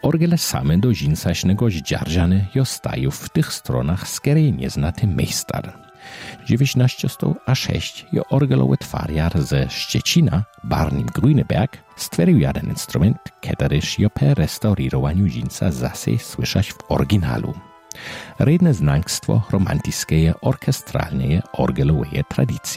orgele same do dżinsaśnego zdzierżane zostają w tych stronach skierej nieznaty mejstar. 1906 je orgelowy twariar ze Szczecina, Barnim Grüneberg, stwierdził jeden instrument, kiedyś je po restaurirowaniu dżinsa zase słyszać w oryginalu. Redne znakstwo romantyckiej orkestralnej orgelowej tradycji.